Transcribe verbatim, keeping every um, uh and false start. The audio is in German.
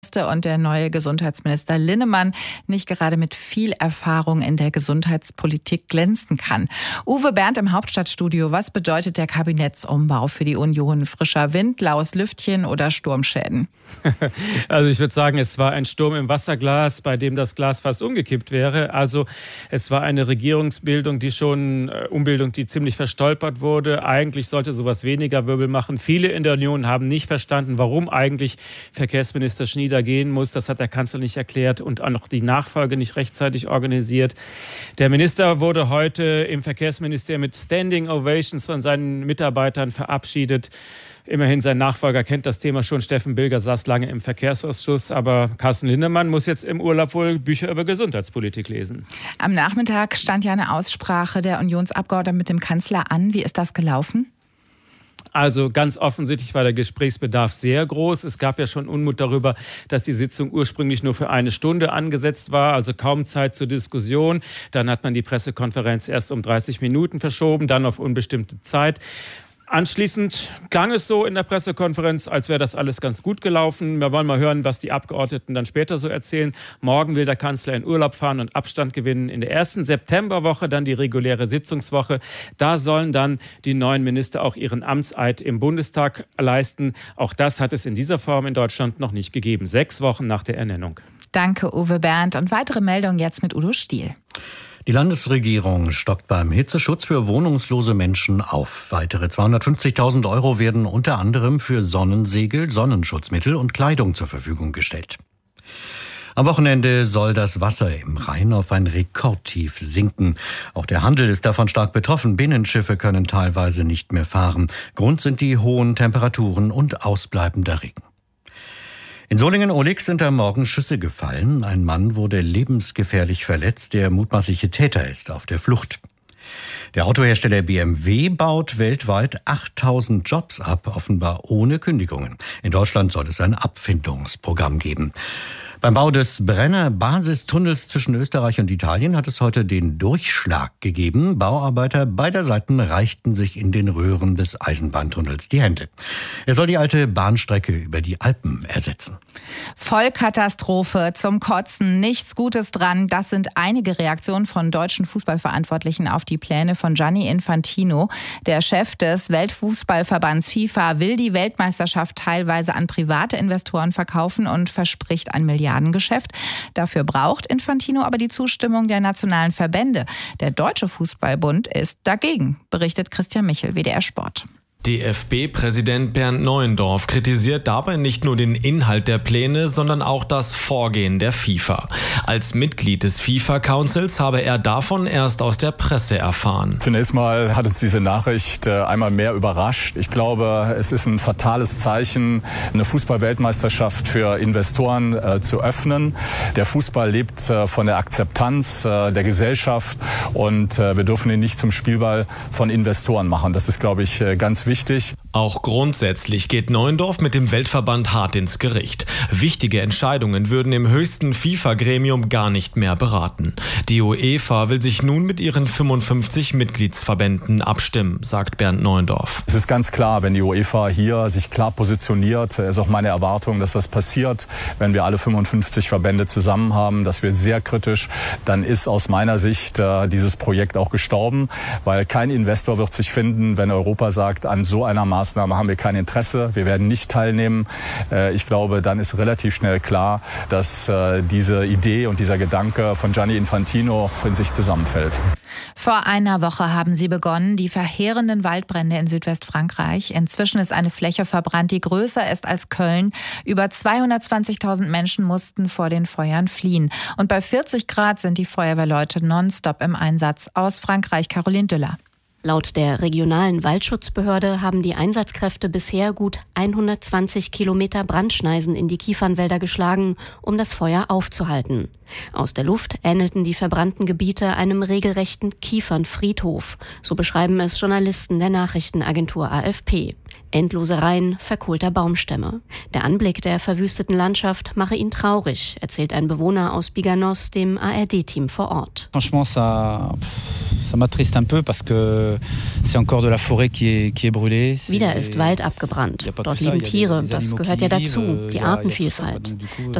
und der neue Gesundheitsminister Linnemann nicht gerade mit viel Erfahrung in der Gesundheitspolitik glänzen kann. Uwe Bernd im Hauptstadtstudio, was bedeutet der Kabinettsumbau für die Union? Frischer Wind, laues Lüftchen oder Sturmschäden? Also ich würde sagen, es war ein Sturm im Wasserglas, bei dem das Glas fast umgekippt wäre. Also es war eine Regierungsbildung, die schon, äh, Umbildung, die ziemlich verstolpert wurde. Eigentlich sollte sowas weniger Wirbel machen. Viele in der Union haben nicht verstanden, warum eigentlich Verkehrsminister Schnieder gehen muss. Das hat der Kanzler nicht erklärt und auch noch die Nachfolge nicht rechtzeitig organisiert. Der Minister wurde heute im Verkehrsministerium mit Standing Ovations von seinen Mitarbeitern verabschiedet. Immerhin, sein Nachfolger kennt das Thema schon. Steffen Bilger saß lange im Verkehrsausschuss. Aber Carsten Linnemann muss jetzt im Urlaub wohl Bücher über Gesundheitspolitik lesen. Am Nachmittag stand ja eine Aussprache der Unionsabgeordneten mit dem Kanzler an. Wie ist das gelaufen? Also ganz offensichtlich war der Gesprächsbedarf sehr groß. Es gab ja schon Unmut darüber, dass die Sitzung ursprünglich nur für eine Stunde angesetzt war, also kaum Zeit zur Diskussion. Dann hat man die Pressekonferenz erst um dreißig Minuten verschoben, dann auf unbestimmte Zeit. Anschließend klang es so in der Pressekonferenz, als wäre das alles ganz gut gelaufen. Wir wollen mal hören, was die Abgeordneten dann später so erzählen. Morgen will der Kanzler in Urlaub fahren und Abstand gewinnen. In der ersten Septemberwoche dann die reguläre Sitzungswoche. Da sollen dann die neuen Minister auch ihren Amtseid im Bundestag leisten. Auch das hat es in dieser Form in Deutschland noch nicht gegeben. Sechs Wochen nach der Ernennung. Danke, Uwe Bernd. Und weitere Meldungen jetzt mit Udo Stiel. Die Landesregierung stockt beim Hitzeschutz für wohnungslose Menschen auf. Weitere zweihundertfünfzigtausend Euro werden unter anderem für Sonnensegel, Sonnenschutzmittel und Kleidung zur Verfügung gestellt. Am Wochenende soll das Wasser im Rhein auf ein Rekordtief sinken. Auch der Handel ist davon stark betroffen. Binnenschiffe können teilweise nicht mehr fahren. Grund sind die hohen Temperaturen und ausbleibender Regen. In Solingen-Ohlig sind am Morgen Schüsse gefallen. Ein Mann wurde lebensgefährlich verletzt. Der mutmaßliche Täter ist auf der Flucht. Der Autohersteller B M W baut weltweit achttausend Jobs ab, offenbar ohne Kündigungen. In Deutschland soll es ein Abfindungsprogramm geben. Beim Bau des Brenner-Basistunnels zwischen Österreich und Italien hat es heute den Durchschlag gegeben. Bauarbeiter beider Seiten reichten sich in den Röhren des Eisenbahntunnels die Hände. Er soll die alte Bahnstrecke über die Alpen ersetzen. Vollkatastrophe, zum Kotzen, nichts Gutes dran. Das sind einige Reaktionen von deutschen Fußballverantwortlichen auf die Pläne von Gianni Infantino. Der Chef des Weltfußballverbands FIFA will die Weltmeisterschaft teilweise an private Investoren verkaufen und verspricht ein Milliardengeschäft. Dafür braucht Infantino aber die Zustimmung der nationalen Verbände. Der Deutsche Fußballbund ist dagegen, berichtet Christian Michel, W D R Sport. D F B-Präsident Bernd Neuendorf kritisiert dabei nicht nur den Inhalt der Pläne, sondern auch das Vorgehen der FIFA. Als Mitglied des FIFA-Councils habe er davon erst aus der Presse erfahren. Zunächst mal hat uns diese Nachricht einmal mehr überrascht. Ich glaube, es ist ein fatales Zeichen, eine Fußball-Weltmeisterschaft für Investoren äh, zu öffnen. Der Fußball lebt äh, von der Akzeptanz äh, der Gesellschaft und äh, wir dürfen ihn nicht zum Spielball von Investoren machen. Das ist, glaube ich, äh, ganz wichtig. Wichtig. Auch grundsätzlich geht Neuendorf mit dem Weltverband hart ins Gericht. Wichtige Entscheidungen würden im höchsten FIFA-Gremium gar nicht mehr beraten. Die UEFA will sich nun mit ihren fünfundfünfzig Mitgliedsverbänden abstimmen, sagt Bernd Neuendorf. Es ist ganz klar, wenn die UEFA hier sich klar positioniert, ist auch meine Erwartung, dass das passiert, wenn wir alle fünfundfünfzig Verbände zusammen haben, dass wir sehr kritisch, dann ist aus meiner Sicht äh, dieses Projekt auch gestorben, weil kein Investor wird sich finden, wenn Europa sagt, an so einer Maßnahme haben wir kein Interesse, wir werden nicht teilnehmen. Ich glaube, dann ist relativ schnell klar, dass diese Idee und dieser Gedanke von Gianni Infantino in sich zusammenfällt. Vor einer Woche haben sie begonnen, die verheerenden Waldbrände in Südwestfrankreich. Inzwischen ist eine Fläche verbrannt, die größer ist als Köln. Über zweihundertzwanzigtausend Menschen mussten vor den Feuern fliehen. Und bei vierzig Grad sind die Feuerwehrleute nonstop im Einsatz. Aus Frankreich, Caroline Düller. Laut der regionalen Waldschutzbehörde haben die Einsatzkräfte bisher gut hundertzwanzig Kilometer Brandschneisen in die Kiefernwälder geschlagen, um das Feuer aufzuhalten. Aus der Luft ähnelten die verbrannten Gebiete einem regelrechten Kiefernfriedhof. So beschreiben es Journalisten der Nachrichtenagentur A F P. Endlose Reihen verkohlter Baumstämme. Der Anblick der verwüsteten Landschaft mache ihn traurig, erzählt ein Bewohner aus Biganos dem A R D-Team vor Ort. Wieder ist Wald abgebrannt. Dort leben Tiere, das gehört ja dazu, die Artenvielfalt. Das